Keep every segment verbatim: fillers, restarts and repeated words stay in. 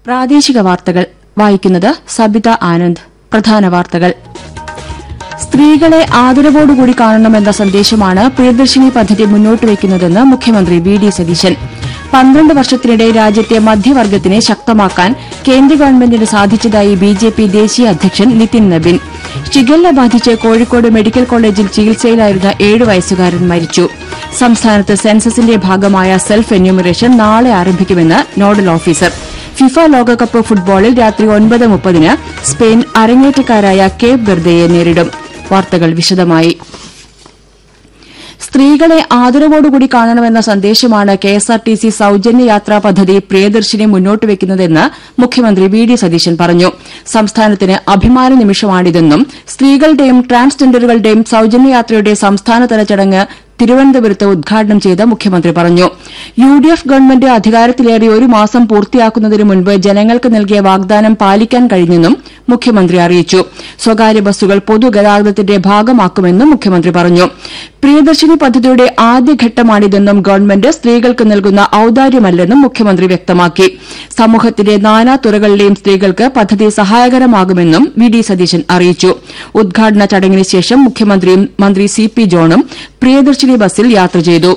പ്രാദേശിക വാർത്തകൾ വായിക്കുന്നത് സബിത ആനന്ദ്. പ്രധാന വാർത്തകൾ. സ്ത്രീകളെ ആദരവോടുകൂടി കാണണമെന്ന സന്ദേശമാണ് പ്രിയദർശിനി പദ്ധതി മുന്നോട്ട് വയ്ക്കുന്നതെന്ന് മുഖ്യമന്ത്രി വി ഡി സതീശൻ. പന്ത്രണ്ട് വർഷത്തിനിടെ രാജ്യത്തെ മധ്യവർഗത്തിനെ ശക്തമാക്കാൻ കേന്ദ്ര ഗവൺമെന്റിന് സാധിച്ചതായി ബി ജെ പി ദേശീയ അധ്യക്ഷൻ നിതിൻ നബിൻ. ഷിഗല്ല ബാധിച്ച് കോഴിക്കോട് മെഡിക്കൽ കോളേജിൽ ചികിത്സയിലായിരുന്ന ഏഴ് വയസ്സുകാരൻ മരിച്ചു. സംസ്ഥാനത്ത് സെൻസസിന്റെ ഭാഗമായ സെൽഫ് എന്യൂമറേഷൻ നാളെ ആരംഭിക്കുമെന്ന് നോഡൽ ഓഫീസർ. ഫിഫ ലോകകപ്പ് ഫുട്ബോളിൽ രാത്രി ഒൻപത് മുപ്പതിന് സ്പെയിൻ അരങ്ങേറ്റക്കാരായ കേപ്പ് വെർദയെ നേരിടും. വാർത്തകൾ വിശദമായി. സ്ത്രീകളെ ആദരവോടുകൂടി കാണണമെന്ന സന്ദേശമാണ് കെഎസ്ആർടിസി സൌജന്യ യാത്രാ പദ്ധതി പ്രിയദർശിനി മുന്നോട്ട് വയ്ക്കുന്നതെന്ന് മുഖ്യമന്ത്രി വി ഡി സതീശൻ പറഞ്ഞു. സംസ്ഥാനത്തിന് അഭിമാന നിമിഷമാണിതെന്നും സ്ത്രീകളുടെയും ട്രാൻസ്ജെൻഡറുകളുടെയും സൌജന്യ യാത്രയുടെ സംസ്ഥാനതല ചടങ്ങ് തിരുവനന്തപുരത്ത് ഉദ്ഘാടനം ചെയ്ത് മുഖ്യമന്ത്രി പറഞ്ഞു. യു ഡി എഫ് ഗവൺമെന്റ് അധികാരത്തിലേറി ഒരു മാസം പൂർത്തിയാക്കുന്നതിന് മുൻപ് ജനങ്ങൾക്ക് നൽകിയ വാഗ്ദാനം പാലിക്കാൻ കഴിഞ്ഞെന്നും മുഖ്യമന്ത്രി അറിയിച്ചു. സ്വകാര്യ ബസ്സുകൾ പൊതുഗതാഗതത്തിന്റെ ഭാഗമാക്കുമെന്നും മുഖ്യമന്ത്രി പറഞ്ഞു. പ്രിയദർശിനി പദ്ധതിയുടെ ആദ്യഘട്ടമാണിതെന്നും ഗവൺമെന്റ് സ്ത്രീകൾക്ക് നൽകുന്ന ഔദാര്യമല്ലെന്നും മുഖ്യമന്ത്രി വ്യക്തമാക്കി. സമൂഹത്തിന്റെ നാനാതുറകളിലെയും സ്ത്രീകൾക്ക് പദ്ധതി സഹായകരമാകുമെന്നും വി ഡി സതീശൻ അറിയിച്ചു. ഉദ്ഘാടന ചടങ്ങിന് ശേഷം മുഖ്യമന്ത്രിയും മന്ത്രി സി പി ജോണും പ്രിയദർശിനി ബസ്സിൽ യാത്ര ചെയ്തു.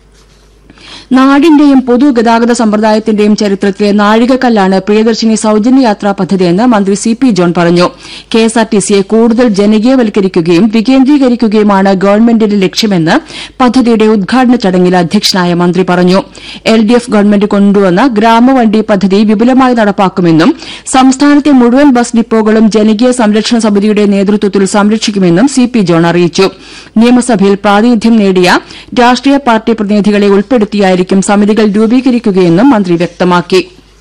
നാടിന്റെയും പൊതുഗതാഗത സമ്പ്രദായത്തിന്റെയും ചരിത്രത്തിലെ നാഴികക്കല്ലാണ് പ്രിയദർശിനി സൌജന്യ യാത്രാ പദ്ധതിയെന്ന് മന്ത്രി സി പി ജോൺ പറഞ്ഞു. കെഎസ്ആർടിസിയെ കൂടുതൽ ജനകീയവൽക്കരിക്കുകയും വികേന്ദ്രീകരിക്കുകയുമാണ് ഗവൺമെന്റിന്റെ ലക്ഷ്യമെന്ന് പദ്ധതിയുടെ ഉദ്ഘാടന ചടങ്ങിൽ അധ്യക്ഷനായ മന്ത്രി പറഞ്ഞു. എൽ ഡി എഫ് ഗവൺമെന്റ് കൊണ്ടുവന്ന ഗ്രാമവണ്ടി പദ്ധതി വിപുലമായി നടപ്പാക്കുമെന്നും സംസ്ഥാനത്തെ മുഴുവൻ ബസ് ഡിപ്പോകളും ജനകീയ സംരക്ഷണ സമിതിയുടെ നേതൃത്വത്തിൽ സംരക്ഷിക്കുമെന്നും സി പി ജോൺ അറിയിച്ചു. നിയമസഭയിൽ പ്രാതിനിധ്യം നേടിയ രാഷ്ട്രീയ പാർട്ടി പ്രതിനിധികളെ ഉൾപ്പെടുത്തിയായിരിക്കും സമിതികൾ രൂപീകരിക്കുകയെന്നും മന്ത്രി വ്യക്തമാക്കി.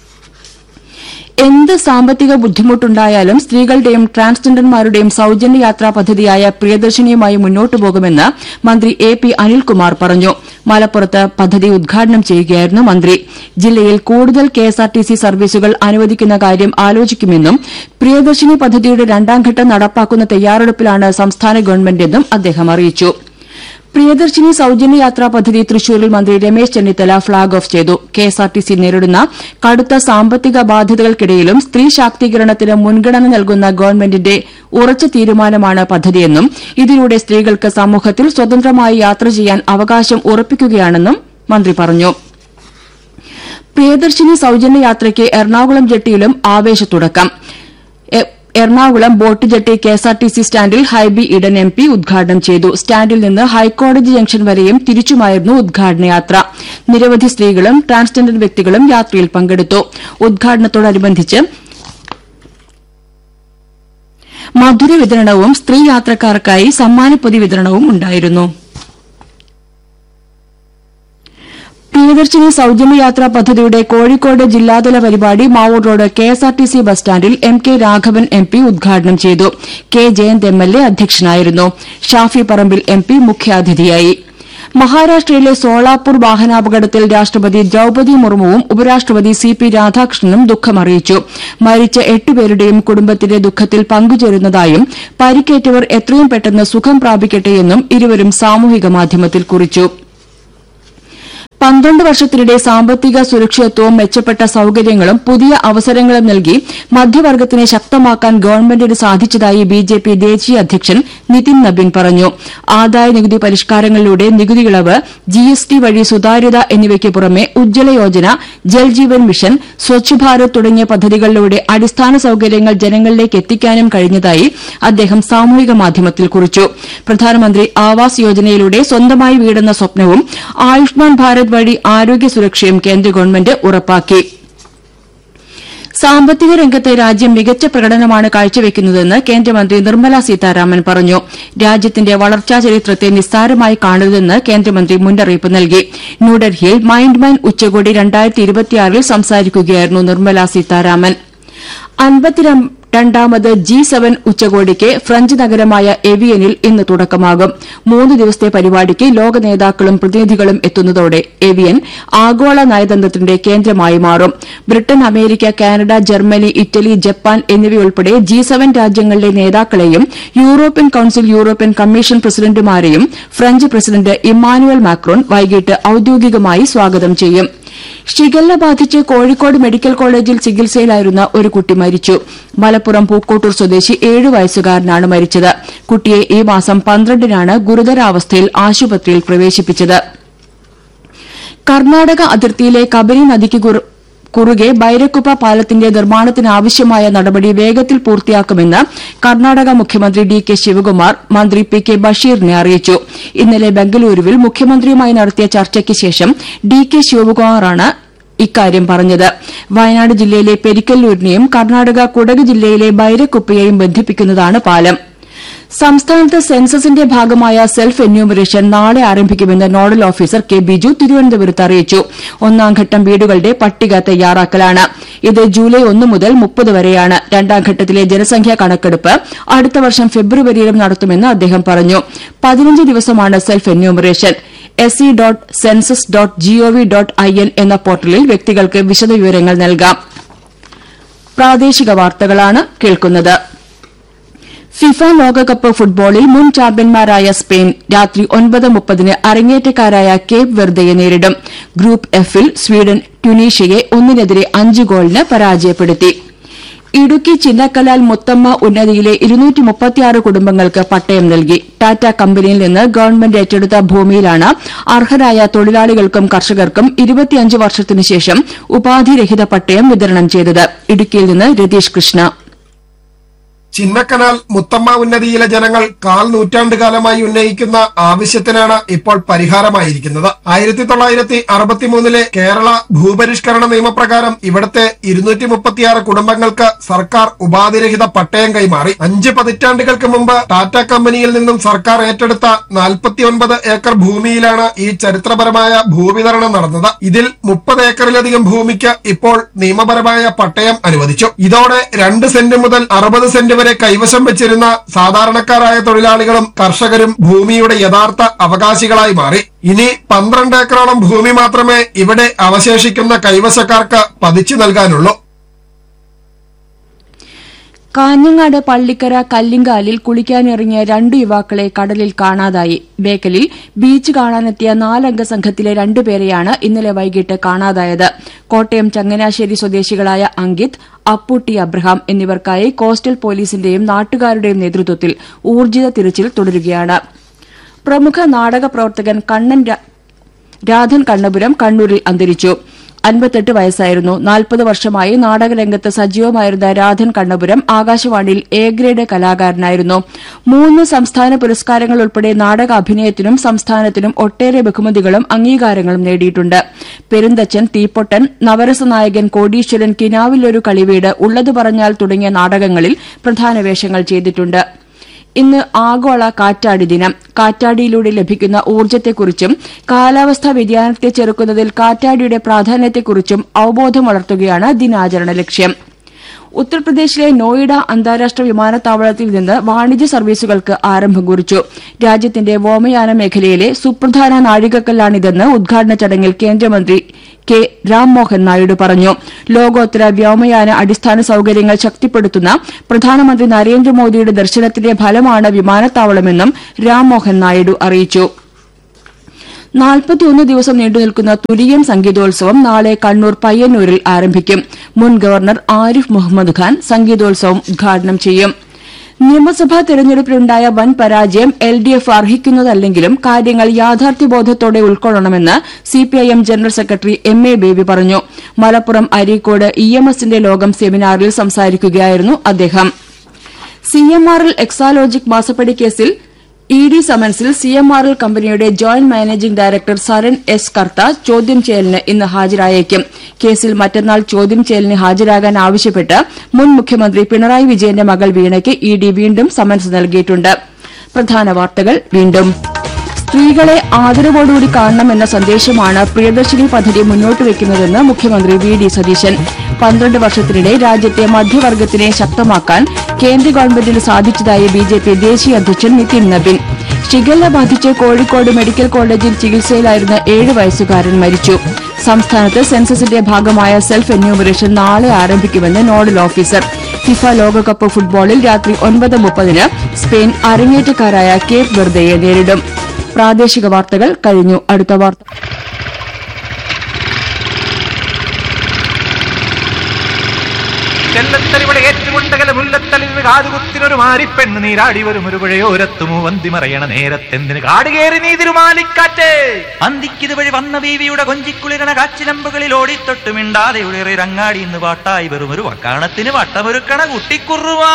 എന്ത് സാമ്പത്തിക ബുദ്ധിമുട്ടുണ്ടായാലും സ്ത്രീകളുടെയും ട്രാൻസ്ജെൻഡർമാരുടെയും സൌജന്യ യാത്രാ പദ്ധതിയായ പ്രിയദർശിനിയുമായി മുന്നോട്ടു പോകുമെന്ന് മന്ത്രി എ പി അനിൽകുമാർ പറഞ്ഞു. മലപ്പുറത്ത് പദ്ധതി ഉദ്ഘാടനം ചെയ്യുകയായിരുന്നു മന്ത്രി. ജില്ലയിൽ കൂടുതൽ കെഎസ്ആർടിസി സർവീസുകൾ അനുവദിക്കുന്ന കാര്യം ആലോചിക്കുമെന്നും പ്രിയദർശിനി പദ്ധതിയുടെ രണ്ടാംഘട്ടം നടപ്പാക്കുന്ന തയ്യാറെടുപ്പിലാണ് സംസ്ഥാന ഗവൺമെന്റെന്നും അദ്ദേഹം അറിയിച്ചു. പ്രിയദർശിനി സൌജന്യ യാത്രാ പദ്ധതി തൃശൂരിൽ മന്ത്രി രമേശ് ചെന്നിത്തല ഫ്ളാഗ് ഓഫ് ചെയ്തു. കെഎസ്ആർടിസി നേരിടുന്ന കടുത്ത സാമ്പത്തിക ബാധ്യതകൾക്കിടയിലും സ്ത്രീ ശാക്തീകരണത്തിന് മുൻഗണന നൽകുന്ന ഗവൺമെന്റിന്റെ ഉറച്ച തീരുമാനമാണ് പദ്ധതിയെന്നും ഇതിലൂടെ സ്ത്രീകൾക്ക് സമൂഹത്തിൽ സ്വതന്ത്രമായി യാത്ര ചെയ്യാൻ അവകാശം ഉറപ്പിക്കുകയാണെന്നും മന്ത്രി പറഞ്ഞു. പ്രിയദർശിനി സൌജന്യ യാത്രയ്ക്ക് Ernakulam ജെട്ടിയിലും ആവേശത്തുടക്കം. Ernakulam boat jetty KSRTC സ്റ്റാൻഡിൽ ഹൈബി ഇഡൻ എം പി ഉദ്ഘാടനം ചെയ്തു. സ്റ്റാൻഡിൽ നിന്ന് ഹൈക്കോടതി ജംഗ്ഷൻ വരെയും തിരിച്ചുമായിരുന്നു ഉദ്ഘാടന യാത്ര. നിരവധി സ്ത്രീകളും ട്രാൻസ്ജെൻഡർ വ്യക്തികളും യാത്രയിൽ പങ്കെടുത്തു. ഉദ്ഘാടനത്തോടനുബന്ധിച്ച് മധുര വിതരണവും സ്ത്രീ യാത്രക്കാർക്കായി സമ്മാനപ്പൊതി വിതരണവും ഉണ്ടായിരുന്നു. പ്രിയദർശിനി സൌജന്യ യാത്രാ പദ്ധതിയുടെ കോഴിക്കോട് ജില്ലാതല പരിപാടി മാവൂർ റോഡ് കെഎസ്ആർടിസി ബസ് സ്റ്റാൻഡിൽ M K Raghavan M P ഉദ്ഘാടനം ചെയ്തു. K Jayant M L A അധ്യക്ഷനായിരുന്നു. ഷാഫി പറമ്പിൽ എം പി മുഖ്യാതിഥിയായി. മഹാരാഷ്ട്രയിലെ സോളാപൂർ വാഹനാപകടത്തിൽ രാഷ്ട്രപതി ദ്രൌപദി മുർമുവും ഉപരാഷ്ട്രപതി സി പി രാധാകൃഷ്ണനും ദുഃഖമറിയിച്ചു. മരിച്ച എട്ടുപേരുടെയും കുടുംബത്തിന്റെ ദുഃഖത്തിൽ പങ്കുചേരുന്നതായും പരിക്കേറ്റവർ എത്രയും പെട്ടെന്ന് സുഖം പ്രാപിക്കട്ടെയെന്നും ഇരുവരും സാമൂഹിക മാധ്യമത്തിൽ കുറിച്ചു. പന്ത്രണ്ട് വർഷത്തിനിടെ സാമ്പത്തിക സുരക്ഷിതത്വവും മെച്ചപ്പെട്ട സൌകര്യങ്ങളും പുതിയ അവസരങ്ങളും നൽകി മധ്യവർഗത്തിനെ ശക്തമാക്കാൻ ഗവൺമെന്റിന് സാധിച്ചതായി ബി ജെ പി ദേശീയ അധ്യക്ഷൻ നിതിൻ നബിൻ പറഞ്ഞു. ആദായനികുതി പരിഷ്കാരങ്ങളിലൂടെ നികുതി ഇളവ്, ജി എസ് ടി വഴി സുതാര്യത എന്നിവയ്ക്ക് പുറമെ ഉജ്ജ്വല യോജന, ജൽജീവൻ മിഷൻ, സ്വച്ഛ് ഭാരത് തുടങ്ങിയ പദ്ധതികളിലൂടെ അടിസ്ഥാന സൌകര്യങ്ങൾ ജനങ്ങളിലേക്ക് എത്തിക്കാനും കഴിഞ്ഞതായി അദ്ദേഹം സാമൂഹിക മാധ്യമത്തിൽ കുറിച്ചു. പ്രധാനമന്ത്രി ആവാസ് യോജനയിലൂടെ സ്വന്തമായി വീടെന്ന സ്വപ്നവും ആയുഷ്മാൻ ഭാരത് വഴി ആരോഗ്യ സുരക്ഷയും കേന്ദ്ര ഗവൺമെന്റ് ഉറപ്പാക്കി. സാമ്പത്തിക രംഗത്ത് രാജ്യം മികച്ച പ്രകടനമാണ് കാഴ്ചവെക്കുന്നതെന്ന് കേന്ദ്രമന്ത്രി നിർമ്മല സീതാരാമൻ പറഞ്ഞു. രാജ്യത്തിന്റെ വളർച്ചാ ചരിത്രത്തെ നിസ്സാരമായി കാണരുതെന്ന് കേന്ദ്രമന്ത്രി മുന്നറിയിപ്പ് നൽകി. ന്യൂഡൽഹിയിൽ മൈൻഡ് മൈൻ ഉച്ചകോടി രണ്ടായിരത്തി ഇരുപത്തിയാറിൽ സംസാരിക്കുകയായിരുന്നു നിർമ്മല സീതാരാമൻ. രണ്ടാമത് ജി സെവൻ ഉച്ചകോടിക്ക് ഫ്രഞ്ച് നഗരമായ എവിയനിൽ ഇന്ന് തുടക്കമാകും. മൂന്ന് ദിവസത്തെ പരിപാടിക്ക് ലോക നേതാക്കളും പ്രതിനിധികളും എത്തുന്നതോടെ എവിയൻ ആഗോള നയതന്ത്രത്തിന്റെ കേന്ദ്രമായി മാറും. Britain, America, Canada, Germany, Italy, Japan എന്നിവയുൾപ്പെടെ ജി സെവൻ രാജ്യങ്ങളിലെ നേതാക്കളെയും European council, European commission പ്രസിഡന്റുമാരെയും French president Emmanuel Macron വൈകിട്ട് ഔദ്യോഗികമായി സ്വാഗതം ചെയ്യും. ഷിഗല്ല ബാധിച്ച് കോഴിക്കോട് മെഡിക്കൽ കോളേജിൽ ചികിത്സയിലായിരുന്ന ഒരു കുട്ടി മരിച്ചു. മലപ്പുറം പൂക്കോട്ടൂർ സ്വദേശി ഏഴു വയസ്സുകാരനാണ് മരിച്ചത്. കുട്ടിയെ ഈ മാസം പന്ത്രണ്ടിനാണ് ഗുരുതരാവസ്ഥയിൽ ആശുപത്രിയിൽ പ്രവേശിപ്പിച്ചത്. കർണാടക അതിർത്തിയിലെ കബനി നദിക്ക് കുറുകെ ബൈരക്കുപ്പ പാലത്തിന്റെ നിർമ്മാണത്തിനാവശ്യമായ നടപടി വേഗത്തിൽ പൂർത്തിയാക്കുമെന്ന് കർണാടക മുഖ്യമന്ത്രി ഡി കെ ശിവകുമാർ മന്ത്രി പി കെ ബഷീറിനെ അറിയിച്ചു. ഇന്നലെ ബംഗളൂരുവിൽ മുഖ്യമന്ത്രിയുമായി നടത്തിയ ചർച്ചയ്ക്ക് ശേഷം ഡി കെ ശിവകുമാറാണ് ഇക്കാര്യം പറഞ്ഞത്. വയനാട് ജില്ലയിലെ പെരിക്കല്ലൂരിനെയും കർണാടക കുടക് ജില്ലയിലെ ബൈരക്കുപ്പയെയും ബന്ധിപ്പിക്കുന്നതാണ് പാലം. സംസ്ഥാനത്ത് സെൻസസിന്റെ ഭാഗമായ സെൽഫ് എന്യൂമറേഷൻ നാളെ ആരംഭിക്കുമെന്ന് നോഡൽ ഓഫീസർ കെ ബിജു തിരുവനന്തപുരത്ത് അറിയിച്ചു. ഒന്നാംഘട്ടം വീടുകളുടെ പട്ടിക തയ്യാറാക്കലാണ്. ഇത് ജൂലൈ ഒന്ന് മുതൽ മുപ്പത് വരെയാണ്. രണ്ടാംഘട്ടത്തിലെ ജനസംഖ്യാ കണക്കെടുപ്പ് അടുത്ത വർഷം ഫെബ്രുവരിയിലും നടത്തുമെന്ന് അദ്ദേഹം പറഞ്ഞു. പതിനഞ്ച് ദിവസമാണ് self enumeration. S C dot census dot G O V dot I N എന്ന പോർട്ടലിൽ വ്യക്തികൾക്ക് വിശദവിവരങ്ങൾ നൽകാം. പ്രാദേശിക വാർത്തകളാണ് കേൾക്കുന്നത്. ഫിഫ ലോകകപ്പ് ഫുട്ബോളിൽ മുൻ ചാമ്പ്യന്മാരായ സ്പെയിൻ രാത്രി ഒൻപത് മുപ്പതിന് അരങ്ങേറ്റക്കാരായ കേപ്പ് വെർദയെ നേരിടും. ഗ്രൂപ്പ് എഫിൽ സ്വീഡൻ ട്യൂണീഷ്യയെ ഒന്നിനെതിരെ അഞ്ച് ഗോളിന് പരാജയപ്പെടുത്തി. ഇടുക്കി ചിന്നക്കലാൽ മുത്തമ്മ ഉന്നതിയിലെ ഇരുന്നൂറ്റി മുപ്പത്തിയാറ് കുടുംബങ്ങൾക്ക് പട്ടയം നൽകി. ടാറ്റ കമ്പനിയിൽ നിന്ന് ഗവൺമെന്റ് ഏറ്റെടുത്ത ഭൂമിയിലാണ് അർഹരായ തൊഴിലാളികൾക്കും കർഷകർക്കും ഇരുപത്തിയഞ്ച് വർഷത്തിനുശേഷം ഉപാധിരഹിത പട്ടയം വിതരണം ചെയ്തത്. ഇടുക്കിയിൽ നിന്ന് രതീഷ് കൃഷ്ണ. ചിന്നക്കനാൽ മുത്തമ്മ ഉന്നതിയിലെ ജനങ്ങൾ കാൽ നൂറ്റാണ്ടുകാലമായി ഉന്നയിക്കുന്ന ആവശ്യത്തിനാണ് ഇപ്പോൾ പരിഹാരമായിരിക്കുന്നത്. ആയിരത്തി തൊള്ളായിരത്തി അറുപത്തിമൂന്നിലെ കേരള ഭൂപരിഷ്കരണ നിയമപ്രകാരം ഇവിടത്തെ ഇരുന്നൂറ്റി മുപ്പത്തിയാറ് കുടുംബങ്ങൾക്ക് സർക്കാർ ഉപാധിരഹിത പട്ടയം കൈമാറി. അഞ്ച് പതിറ്റാണ്ടുകൾക്ക് മുമ്പ് ടാറ്റ കമ്പനിയിൽ നിന്നും സർക്കാർ ഏറ്റെടുത്ത നാൽപ്പത്തിയൊൻപത് ഏക്കർ ഭൂമിയിലാണ് ഈ ചരിത്രപരമായ ഭൂവിതരണം നടന്നത്. ഇതിൽ മുപ്പത് ഏക്കറിലധികം ഭൂമിക്ക് ഇപ്പോൾ നിയമപരമായ പട്ടയം അനുവദിച്ചു. ഇതോടെ രണ്ട് സെന്റ് മുതൽ അറുപത് സെന്റ് വരെ കൈവശം വെച്ചിരുന്ന സാധാരണക്കാരായ തൊഴിലാളികളും കർഷകരും ഭൂമിയുടെ യഥാർത്ഥ അവകാശികളായി മാറി. ഇനി പന്ത്രണ്ട് ഏക്കറോളം ഭൂമി മാത്രമേ ഇവിടെ അവശേഷിക്കുന്ന കൈവശക്കാർക്ക് പതിച്ചു നൽകാനുള്ളൂ. കാഞ്ഞങ്ങാട് പള്ളിക്കര കല്ലിങ്കാലിൽ കുളിക്കാനിറങ്ങിയ രണ്ട് യുവാക്കളെ കടലിൽ കാണാതായി. ബേക്കലിൽ ബീച്ച് കാണാനെത്തിയ നാലംഗ സംഘത്തിലെ രണ്ടുപേരെയാണ് ഇന്നലെ വൈകിട്ട് കാണാതായത്. കോട്ടയം ചങ്ങനാശ്ശേരി സ്വദേശികളായ അങ്കിത്, അപ്പുട്ടി അബ്രഹാം എന്നിവർക്കായി കോസ്റ്റൽ പോലീസിന്റെയും നാട്ടുകാരുടെയും നേതൃത്വത്തിൽ ഊർജിത തിരച്ചിൽ തുടരുകയാണ്. പ്രമുഖ നാടക പ്രവർത്തകൻ കണ്ണൻ രാധൻ കണ്ണപുരം കണ്ണൂരിൽ അന്തരിച്ചു. അൻപത്തെട്ട് വയസ്സായിരുന്നു. നാൽപ്പത് വർഷമായി നാടകരംഗത്ത് സജീവമായിരുന്ന രാധൻ കണ്ണപുരം ആകാശവാണിയിൽ എ ഗ്രേഡ് കലാകാരനായിരുന്നു. മൂന്ന് സംസ്ഥാന പുരസ്കാരങ്ങൾ ഉൾപ്പെടെ നാടക അഭിനയത്തിനും സംസ്ഥാനത്തിനും ഒട്ടേറെ ബഹുമതികളും അംഗീകാരങ്ങളും നേടിയിട്ടുണ്ട്. പെരുന്തച്ചൻ, തീപ്പൊട്ടൻ, നവരസനായകൻ, കോടീശ്വരൻ, കിനാവിലൊരു കളിവീട്, ഉള്ളത് പറഞ്ഞാൽ തുടങ്ങിയ നാടകങ്ങളിൽ പ്രധാന വേഷങ്ങൾ ചെയ്തിട്ടുണ്ട്. ഇന്ന് ആഗോള കാറ്റാടി ദിനം. കാറ്റാടിയിലൂടെ ലഭിക്കുന്ന ഊർജ്ജത്തെക്കുറിച്ചും കാലാവസ്ഥാ വ്യതിയാനത്തെ ചെറുക്കുന്നതിൽ കാറ്റാടിയുടെ പ്രാധാന്യത്തെക്കുറിച്ചും അവബോധം വളർത്തുകയാണ് ദിനാചരണ ലക്ഷ്യം. ഉത്തർപ്രദേശിലെ നോയിഡ അന്താരാഷ്ട്ര വിമാനത്താവളത്തിൽ നിന്ന് വാണിജ്യ സർവീസുകൾക്ക് ആരംഭം കുറിച്ചു. രാജ്യത്തിന്റെ വ്യോമയാന മേഖലയിലെ സുപ്രധാന നാഴികക്കല്ലാണിതെന്ന് ഉദ്ഘാടന ചടങ്ങിൽ കേന്ദ്രമന്ത്രി കെ രാംമോഹൻ നായിഡു പറഞ്ഞു. ലോകോത്തര വ്യോമയാന അടിസ്ഥാന സൌകര്യങ്ങൾ ശക്തിപ്പെടുത്തുന്ന പ്രധാനമന്ത്രി നരേന്ദ്രമോദിയുടെ ദർശനത്തിന്റെ ഫലമാണ് വിമാനത്താവളമെന്നും രാംമോഹൻ നായിഡു അറിയിച്ചു. നാൽപ്പത്തിയൊന്ന് ദിവസം നീണ്ടുനിൽക്കുന്ന തുരീയം സംഗീതോത്സവം നാളെ കണ്ണൂർ പയ്യന്നൂരിൽ ആരംഭിക്കും. മുൻ ഗവർണർ ആരിഫ് മുഹമ്മദ് ഖാൻ സംഗീതോത്സവം ഉദ്ഘാടനം ചെയ്യും. നിയമസഭാ തെരഞ്ഞെടുപ്പിലുണ്ടായ വൻ പരാജയം എൽ ഡി എഫ് അർഹിക്കുന്നതല്ലെങ്കിലും കാര്യങ്ങൾ യാഥാർത്ഥ്യബോധത്തോടെ ഉൾക്കൊള്ളണമെന്ന് CPIM general secretary M A baby പറഞ്ഞു. മലപ്പുറം അരീക്കോട് ഇ എം എസിന്റെ ലോകം സെമിനാറിൽ സംസാരിക്കുകയായിരുന്നു അദ്ദേഹം. C M R L Exalogic മാസപ്പടി കേസിൽ E D സമൻസിൽ C M R L കമ്പനിയുടെ joint managing director Saran S കർത്ത ചോദ്യം ചെയ്യലിന് ഇന്ന് ഹാജരായേക്കും. കേസിൽ മറ്റന്നാൾ ചോദ്യം ചെയ്യലിന് ഹാജരാകാൻ ആവശ്യപ്പെട്ട് മുൻ മുഖ്യമന്ത്രി പിണറായി വിജയന്റെ മകൾ വീണയ്ക്ക് ഇ ഡി വീണ്ടും സമൻസ് നൽകിയിട്ടുണ്ട്. പ്രധാന വാർത്തകൾ വീണ്ടും. സ്ത്രീകളെ ആദരവോടുകൂടി കാണണമെന്ന സന്ദേശമാണ് പ്രിയദർശിനി പദ്ധതി മുന്നോട്ട് വയ്ക്കുന്നതെന്ന് മുഖ്യമന്ത്രി വി ഡി സതീശൻ. പന്ത്രണ്ട് വർഷത്തിനിടെ രാജ്യത്തെ മധ്യവർഗത്തിനെ ശക്തമാക്കാൻ കേന്ദ്ര ഗവൺമെന്റിന് സാധിച്ചതായി ബി ജെ പി ദേശീയ അധ്യക്ഷൻ നിതിൻ നബിൻ. ഷിഗല്ല ബാധിച്ച് കോഴിക്കോട് മെഡിക്കൽ കോളേജിൽ ചികിത്സയിലായിരുന്ന ഏഴ് വയസ്സുകാരൻ മരിച്ചു. സംസ്ഥാനത്ത് സെൻസസിന്റെ ഭാഗമായ സെൽഫ് എന്യൂമറേഷൻ നാളെ ആരംഭിക്കുമെന്ന് നോഡൽ ഓഫീസർ. ഫിഫ ലോകകപ്പ് ഫുട്ബോളിൽ രാത്രി ഒൻപത് മുപ്പതിന് സ്പെയിൻ അരങ്ങേറ്റക്കാരായ കേപ്പ് വെർദയെ നേരിടും. പ്രാദേശിക വാർത്തകൾ കഴിഞ്ഞു. അടുത്ത വാർത്ത ചെല്ലത്തലിവിടെ ഏറ്റുകൊണ്ടകല മുല്ലത്തലിന് കാതുകുത്തിനൊരു മാരിപ്പെണ്ണ് നീരാടി വരും ഒരു പുഴയോരത്തുമോ വന്തി മറയണ നേരത്തെന്തിന് കാടുകേറി നീ തിരുമാലിക്കാറ്റേ അന്തിക്കിത് വഴി വന്ന ബീവിയുടെ കൊഞ്ചിക്കുളിരണ കാച്ചിലമ്പുകളിൽ ഓടിത്തൊട്ടുമിണ്ടാതെ ഉയറി രങ്ങാടി ഇന്ന് പാട്ടായി വെറും ഒരു വക്കാണത്തിന് വട്ടമൊരുക്കണ കുട്ടിക്കുറുവാ.